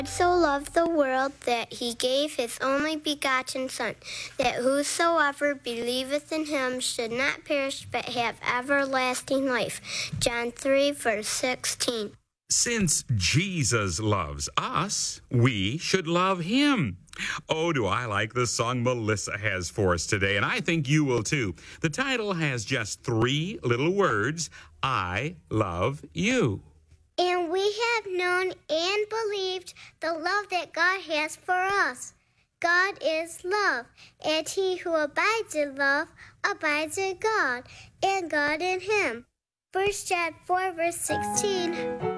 So loved the world that he gave his only begotten Son, that whosoever believeth in him should not perish but have everlasting life. John 3, verse 16. Since Jesus loves us, we should love him. Oh, do I like the song Melissa has for us today, and I think you will too. The title has just 3 little words, I love you. And we have known and believed the love that God has for us. God is love, and he who abides in love abides in God, and God in him. 1 John 4, verse 16.